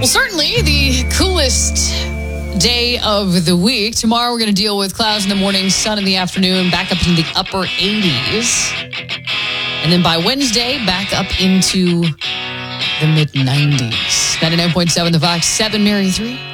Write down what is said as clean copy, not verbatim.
Well, certainly the coolest day of the week. Tomorrow we're going to deal with clouds in the morning, sun in the afternoon, back up into the upper 80s. And then by Wednesday, back up into the mid-90s. 99.7 The Fox, 7 Mary 3.